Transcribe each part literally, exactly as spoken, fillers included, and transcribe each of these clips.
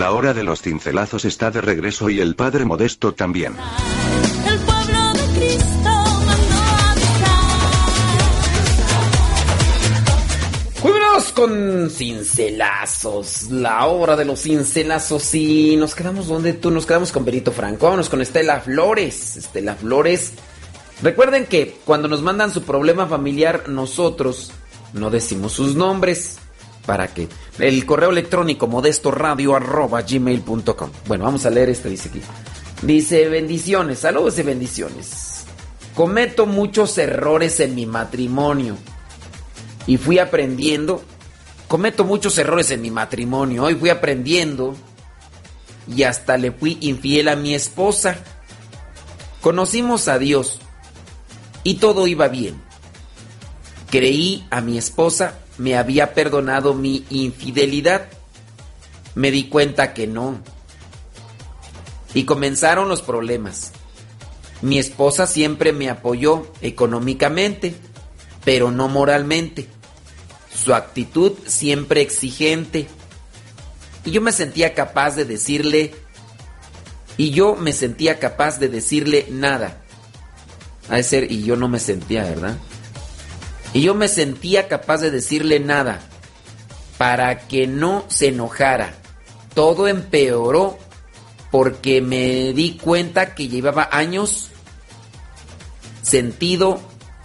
La hora de los cincelazos está de regreso y el Padre Modesto también. El pueblo de Cristo mandó avisar. Vámonos con cincelazos, la hora de los cincelazos. Y nos quedamos donde tú, nos quedamos con Benito Franco. Vámonos con Estela Flores. Estela Flores. Recuerden que cuando nos mandan su problema familiar, nosotros no decimos sus nombres. Para que el correo electrónico modestoradio arroba gmail punto com. Bueno, vamos a leer este, dice aquí. Dice: bendiciones, saludos y bendiciones. Cometo muchos errores en mi matrimonio y fui aprendiendo. Cometo muchos errores en mi matrimonio. Hoy fui aprendiendo y hasta le fui infiel a mi esposa. Conocimos a Dios y todo iba bien. Creí a mi esposa me había perdonado mi infidelidad. Me di cuenta que no. Y comenzaron los problemas. Mi esposa siempre me apoyó económicamente, pero no moralmente. Su actitud siempre exigente. Y yo me sentía capaz de decirle... Y yo me sentía capaz de decirle nada. Ha de ser, y yo no me sentía, ¿verdad? Y yo me sentía capaz de decirle nada para que no se enojara. Todo empeoró porque me di cuenta que llevaba años sentido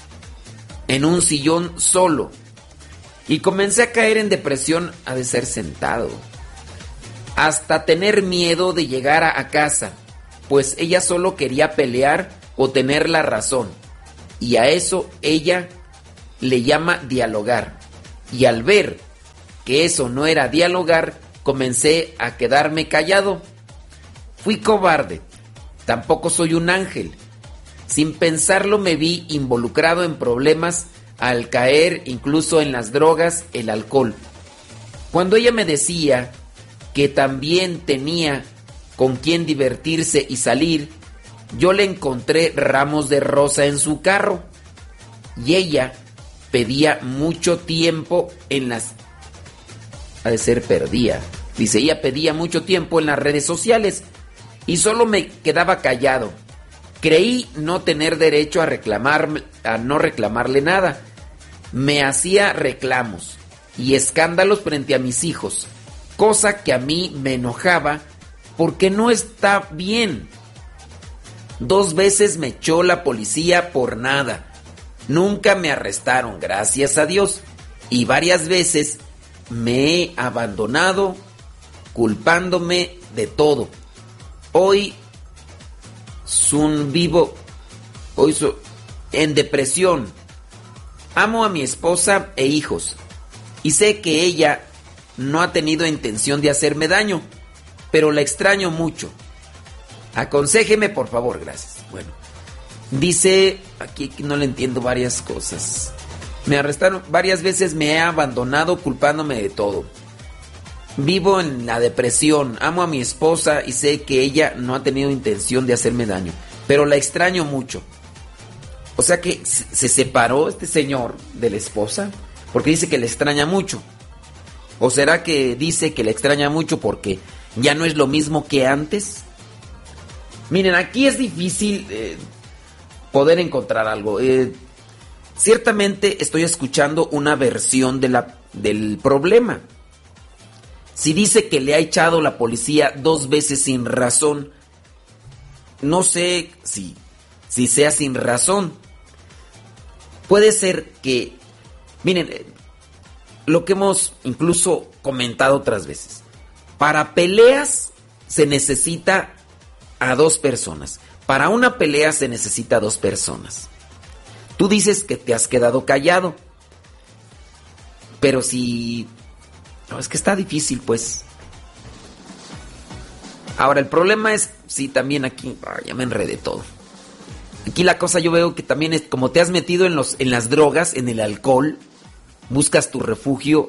en un sillón solo y comencé a caer en depresión. Ha de ser sentado, hasta tener miedo de llegar a, a casa, pues ella solo quería pelear o tener la razón, y a eso ella le llama dialogar. Y al ver que eso no era dialogar, comencé a quedarme callado. Fui cobarde. Tampoco soy un ángel. Sin pensarlo me vi involucrado en problemas al caer incluso en las drogas, el alcohol. Cuando ella me decía que también tenía con quien divertirse y salir, yo le encontré ramos de rosa en su carro y ella pedía mucho tiempo en las... Ha de ser perdía. Dice, ella pedía mucho tiempo en las redes sociales y solo me quedaba callado. Creí no tener derecho a reclamar, a no reclamarle nada. Me hacía reclamos y escándalos frente a mis hijos, cosa que a mí me enojaba porque no está bien. Dos veces me echó la policía por nada. Nunca me arrestaron, gracias a Dios. Y varias veces me he abandonado, culpándome de todo. Hoy son vivo, hoy soy en depresión. Amo a mi esposa e hijos y sé que ella no ha tenido intención de hacerme daño, pero la extraño mucho. Aconséjeme, por favor, gracias. Bueno, dice aquí que no le entiendo varias cosas. Me arrestaron varias veces, me he abandonado culpándome de todo. Vivo en la depresión, amo a mi esposa y sé que ella no ha tenido intención de hacerme daño, pero la extraño mucho. O sea que se separó este señor de la esposa porque dice que le extraña mucho. ¿O será que dice que le extraña mucho porque ya no es lo mismo que antes? Miren, aquí es difícil eh, poder encontrar algo. Eh, ciertamente estoy escuchando una versión de la, del problema. Si dice que le ha echado la policía dos veces sin razón, no sé si, si sea sin razón. Puede ser que, miren, lo que hemos incluso comentado otras veces. Para peleas se necesita a dos personas. Para una pelea se necesita a dos personas. Tú dices que te has quedado callado. Pero si... No, es que está difícil, pues. Ahora, el problema es... Sí, también aquí... Ah, ya me enredé todo. Aquí la cosa yo veo que también es... Como te has metido en, los, en las drogas, en el alcohol, buscas tu refugio,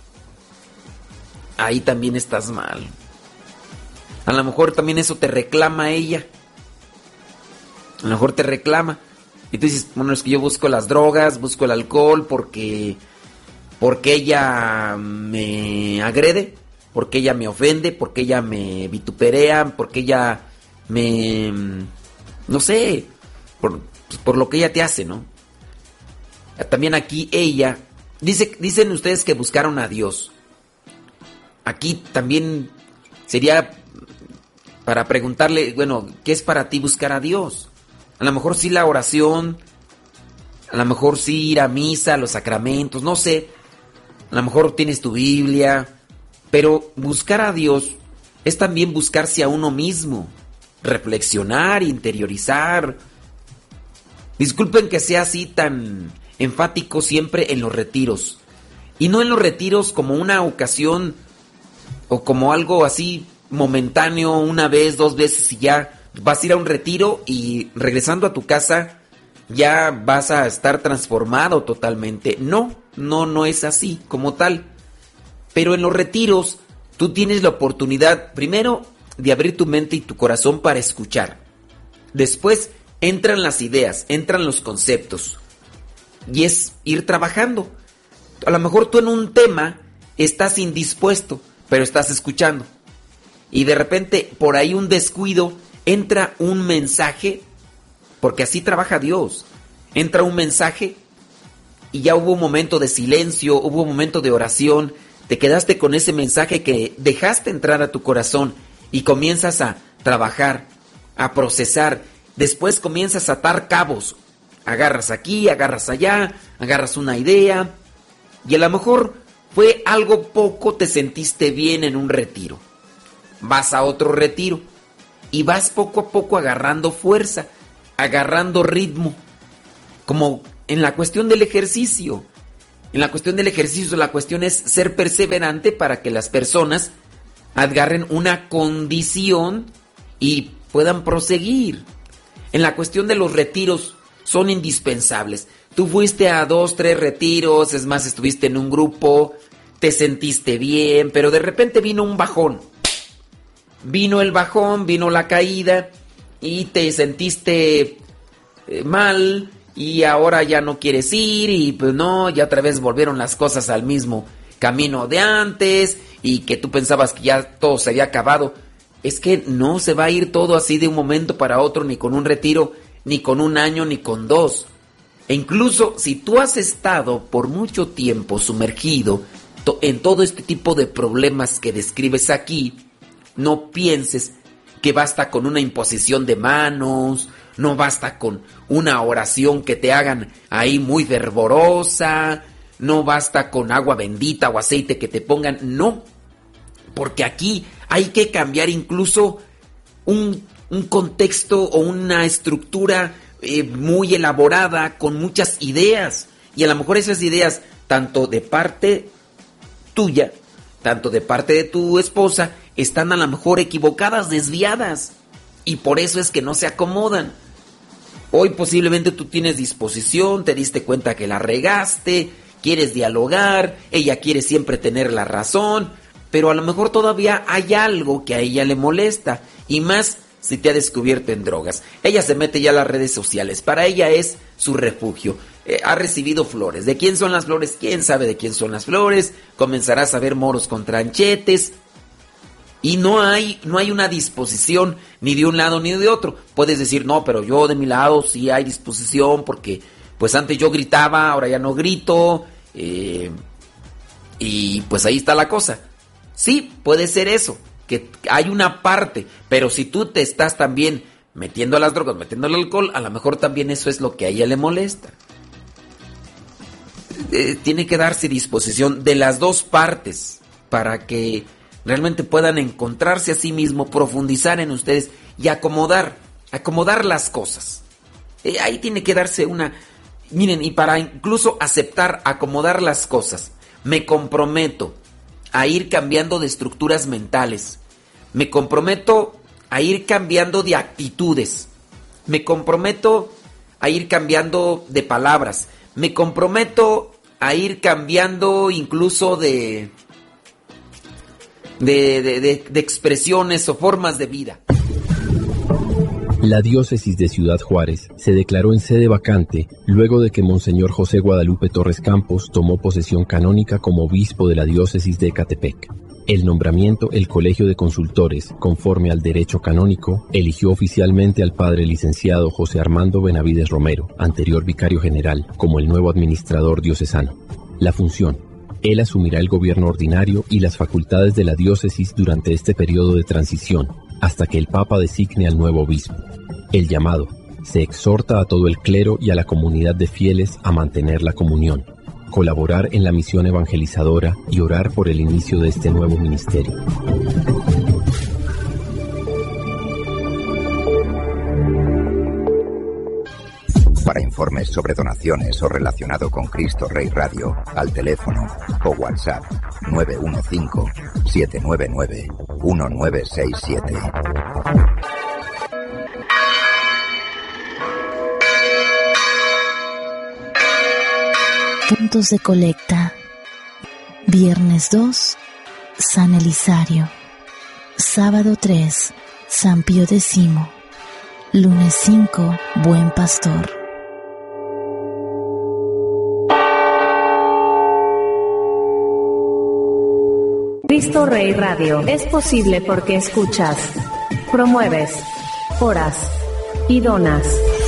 ahí también estás mal. A lo mejor también eso te reclama ella. A lo mejor te reclama. Y tú dices, bueno, es que yo busco las drogas, busco el alcohol porque... porque ella me agrede, porque ella me ofende, porque ella me vituperea, porque ella me... no sé, por, por lo que ella te hace, ¿no? También aquí ella... Dice, dicen ustedes que buscaron a Dios. Aquí también sería para preguntarle, bueno, ¿qué es para ti buscar a Dios? A lo mejor sí la oración, a lo mejor sí ir a misa, los sacramentos, no sé. A lo mejor tienes tu Biblia, pero buscar a Dios es también buscarse a uno mismo, reflexionar, interiorizar. Disculpen que sea así tan enfático siempre en los retiros. Y no en los retiros como una ocasión o como algo así momentáneo, una vez, dos veces y ya vas a ir a un retiro y regresando a tu casa ya vas a estar transformado totalmente. No, no, no es así como tal. Pero en los retiros tú tienes la oportunidad primero de abrir tu mente y tu corazón para escuchar. Después entran las ideas, entran los conceptos. Y es ir trabajando. A lo mejor tú en un tema estás indispuesto, pero estás escuchando. Y de repente por ahí un descuido, entra un mensaje, porque así trabaja Dios. Entra un mensaje y ya hubo un momento de silencio, hubo un momento de oración. Te quedaste con ese mensaje que dejaste entrar a tu corazón y comienzas a trabajar, a procesar. Después comienzas a atar cabos. Agarras aquí, agarras allá, agarras una idea. Y a lo mejor fue algo poco, te sentiste bien en un retiro. Vas a otro retiro y vas poco a poco agarrando fuerza, agarrando ritmo. Como en la cuestión del ejercicio. En la cuestión del ejercicio, la cuestión es ser perseverante para que las personas agarren una condición y puedan proseguir. En la cuestión de los retiros, son indispensables. Tú fuiste a dos, tres retiros, es más, estuviste en un grupo, te sentiste bien, pero de repente vino un bajón. Vino el bajón, vino la caída y te sentiste eh, mal y ahora ya no quieres ir y pues no, ya otra vez volvieron las cosas al mismo camino de antes y que tú pensabas que ya todo se había acabado. Es que no se va a ir todo así de un momento para otro, ni con un retiro, ni con un año, ni con dos. E incluso si tú has estado por mucho tiempo sumergido to- en todo este tipo de problemas que describes aquí, no pienses que basta con una imposición de manos, no basta con una oración que te hagan ahí muy fervorosa, no basta con agua bendita o aceite que te pongan, no. Porque aquí hay que cambiar incluso un, un contexto o una estructura eh, muy elaborada con muchas ideas. Y a lo mejor esas ideas, tanto de parte tuya, tanto de parte de tu esposa, están a lo mejor equivocadas, desviadas. Y por eso es que no se acomodan. Hoy posiblemente tú tienes disposición, te diste cuenta que la regaste, quieres dialogar, ella quiere siempre tener la razón, pero a lo mejor todavía hay algo que a ella le molesta, y más si te ha descubierto en drogas. Ella se mete ya a las redes sociales, para ella es su refugio. Eh, ha recibido flores. ¿De quién son las flores? ¿Quién sabe de quién son las flores? Comenzarás a ver moros con tranchetes. Y no hay, no hay una disposición ni de un lado ni de otro. Puedes decir, no, pero yo de mi lado sí hay disposición porque pues antes yo gritaba, ahora ya no grito. Eh, y pues ahí está la cosa. Sí, puede ser eso, que hay una parte, pero si tú te estás también metiendo a las drogas, metiendo al alcohol, a lo mejor también eso es lo que a ella le molesta. Eh, tiene que darse disposición de las dos partes para que realmente puedan encontrarse a sí mismo, profundizar en ustedes y acomodar, acomodar las cosas. Eh, ahí tiene que darse una... Miren, y para incluso aceptar, acomodar las cosas, me comprometo a ir cambiando de estructuras mentales. Me comprometo a ir cambiando de actitudes. Me comprometo a ir cambiando de palabras. Me comprometo a ir cambiando incluso de... De, de, de, de expresiones o formas de vida. La diócesis de Ciudad Juárez se declaró en sede vacante luego de que Monseñor José Guadalupe Torres Campos tomó posesión canónica como obispo de la diócesis de Ecatepec. El nombramiento, el Colegio de Consultores, conforme al derecho canónico, eligió oficialmente al padre licenciado José Armando Benavides Romero, anterior vicario general, como el nuevo administrador diocesano. La función: él asumirá el gobierno ordinario y las facultades de la diócesis durante este periodo de transición, hasta que el Papa designe al nuevo obispo. El llamado: se exhorta a todo el clero y a la comunidad de fieles a mantener la comunión, colaborar en la misión evangelizadora y orar por el inicio de este nuevo ministerio. Para informes sobre donaciones o relacionado con Cristo Rey Radio, al teléfono o WhatsApp nueve uno cinco, siete nueve nueve, uno nueve seis siete. Puntos de colecta. Viernes dos, San Elisario. Sábado tres, San Pío X. Lunes cinco, Buen Pastor. Cristo Rey Radio es posible porque escuchas, promueves, oras y donas.